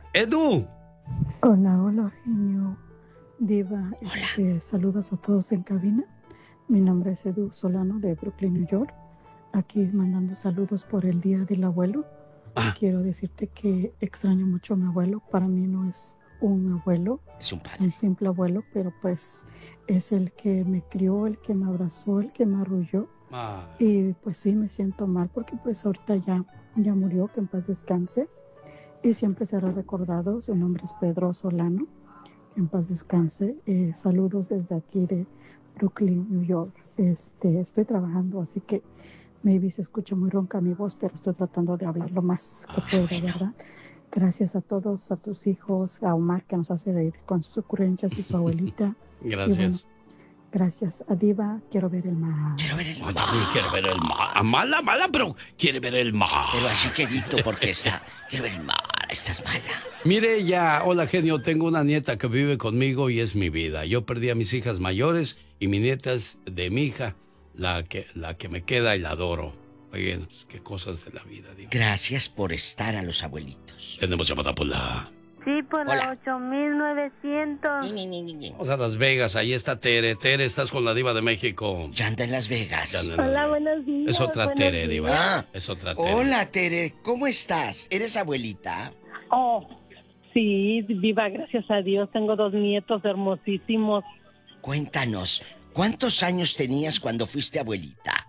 Edu. Hola, hola, genio. Diva, saludos a todos en cabina. Mi nombre es Edu Solano de Brooklyn, New York. Aquí mandando saludos por el Día del Abuelo. Quiero decirte que extraño mucho a mi abuelo. Para mí no es un abuelo, es un padre, un simple abuelo, pero pues es el que me crió, el que me abrazó, el que me arrulló. Y pues sí, me siento mal porque pues ahorita ya murió, que en paz descanse. Y siempre será recordado. Su nombre es Pedro Solano. En paz descanse. Saludos desde aquí de Brooklyn, New York. Estoy trabajando, así que maybe se escucha muy ronca mi voz, pero estoy tratando de hablar lo más que puedo, ¿verdad? Gracias a todos, a tus hijos, a Omar, que nos hace reír con sus ocurrencias, y su abuelita. Gracias. Y bueno, gracias a Diva. Quiero ver el mar. Quiero ver el mar. Quiero ver el mar. Mala, pero quiere ver el mar. Pero así quedito, porque está. Quiero ver el mar. Estás mala. Mire, hola, genio. Tengo una nieta que vive conmigo y es mi vida. Yo perdí a mis hijas mayores y mi nieta es de mi hija, la que me queda y la adoro. Oigan, qué cosas de la vida, digo. Gracias por estar a los abuelitos. Tenemos llamada por la... Sí, por la 8900. Vamos a Las Vegas, ahí está Tere. Tere, estás con la Diva de México. Ya anda en Las Vegas. Hola, buenos días. Es otra Tere, Diva. Es otra Tere. Hola, Tere, ¿cómo estás? ¿Eres abuelita? Oh, sí, Diva, gracias a Dios. Tengo 2 nietos hermosísimos. Cuéntanos, ¿cuántos años tenías cuando fuiste abuelita?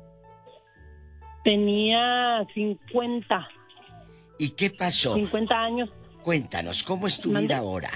Tenía 50. ¿Y qué pasó? 50 años. Cuéntanos, ¿cómo es tu vida ahora?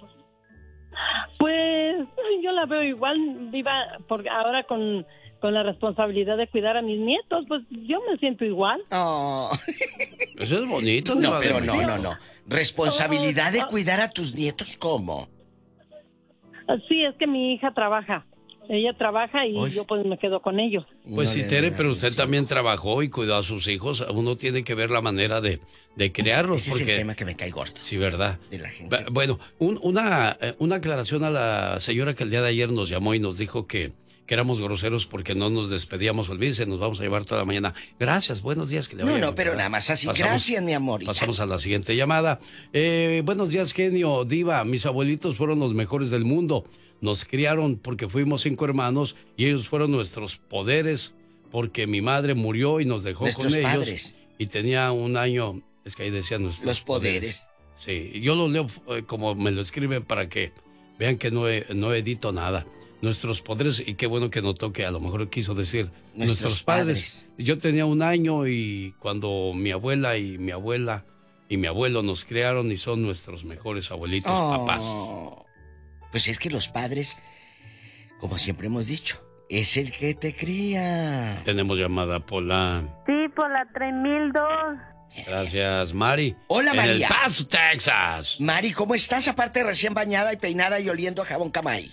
Pues yo la veo igual, Diva, porque ahora con la responsabilidad de cuidar a mis nietos, pues yo me siento igual. Oh. Eso es bonito. No, pero no. ¿Responsabilidad de cuidar a tus nietos cómo? Sí, es que mi hija trabaja. Ella trabaja y yo pues me quedo con ellos. Pues sí, Tere, pero usted también trabajó y cuidó a sus hijos. Uno tiene que ver la manera de criarlos. Ese porque... es el tema que me cae gordo. Sí, ¿verdad? De la gente. Bueno, una aclaración a la señora que el día de ayer nos llamó y nos dijo que éramos groseros porque no nos despedíamos. Olvídense, nos vamos a llevar toda la mañana. Gracias, buenos días. Que le No, pero nada más así. Gracias, mi amor. Pasamos a la siguiente llamada. Buenos días, genio, Diva. Mis abuelitos fueron los mejores del mundo. Nos criaron porque fuimos 5 hermanos y ellos fueron nuestros poderes porque mi madre murió y nos dejó con ellos. Padres. Y tenía 1 año, es que ahí decían los poderes. Sí, yo lo leo como me lo escriben para que vean que no edito nada. Nuestros poderes, y qué bueno que notó que a lo mejor quiso decir nuestros padres. Yo tenía 1 año y cuando mi abuela y mi abuelo nos criaron y son nuestros mejores abuelitos, papás. Pues es que los padres, como siempre hemos dicho, es el que te cría. Tenemos llamada por la... Sí, por la 3002. Gracias, Mari. Hola, María. En El Paso, Texas. Mari, ¿cómo estás? Aparte recién bañada y peinada y oliendo a jabón Camay.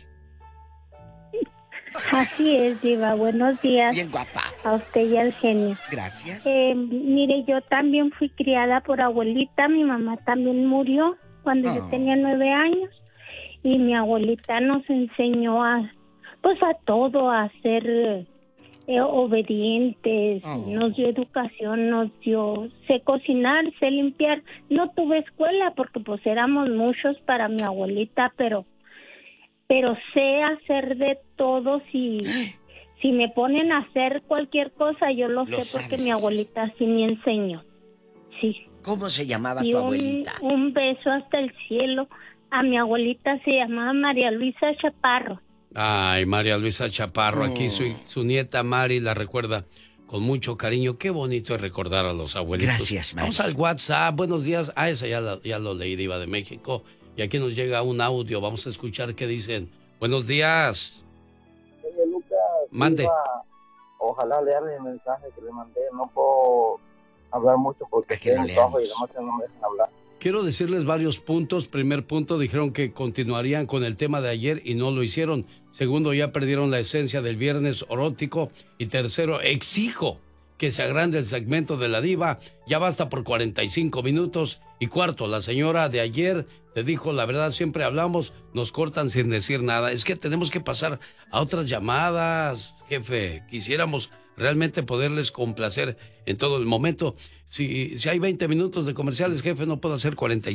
Así es, Diva. Buenos días. Bien guapa. A usted y al genio. Gracias. Mire, yo también fui criada por abuelita. Mi mamá también murió cuando yo tenía 9 años. Y mi abuelita nos enseñó a todo, a ser obedientes, nos dio educación, sé cocinar, sé limpiar. No tuve escuela porque pues éramos muchos para mi abuelita, pero sé hacer de todo. Si me ponen a hacer cualquier cosa, yo lo sé porque mi abuelita sí me enseñó. Sí. ¿Cómo se llamaba tu abuelita? Un beso hasta el cielo. A mi abuelita se llamaba María Luisa Chaparro. Ay, María Luisa Chaparro, aquí su nieta Mari la recuerda con mucho cariño. Qué bonito es recordar a los abuelitos. Gracias, Mari. Vamos al WhatsApp, buenos días. Esa ya lo leí, Diva de México. Y aquí nos llega un audio, vamos a escuchar qué dicen. Buenos días. Oye, Lucas. Mande. Diva, ojalá leerle el mensaje que le mandé. No puedo hablar mucho porque estoy en el trabajo y además no me dejan hablar. Quiero decirles varios puntos. Primer punto, dijeron que continuarían con el tema de ayer y no lo hicieron. Segundo, ya perdieron la esencia del viernes erótico. Y tercero, exijo que se agrande el segmento de la Diva. Ya basta por 45 minutos. Y cuarto, la señora de ayer te dijo, la verdad, siempre hablamos, nos cortan sin decir nada. Es que tenemos que pasar a otras llamadas, jefe. Quisiéramos realmente poderles complacer en todo el momento. Si hay 20 minutos de comerciales, jefe, no puedo hacer 45.